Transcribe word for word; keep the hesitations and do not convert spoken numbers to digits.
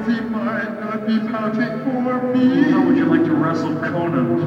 he might not be pouting for me. How would you like to wrestle Conan?